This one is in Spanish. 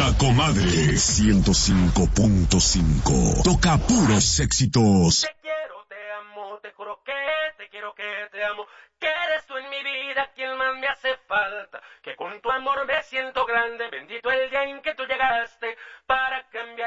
La Comadre 105.5. Toca puros éxitos. Te quiero, te amo, te juro que te quiero, que te amo. Que eres tú en mi vida quien más me hace falta. Que con tu amor me siento grande. Bendito el día en que tú llegaste para cambiar.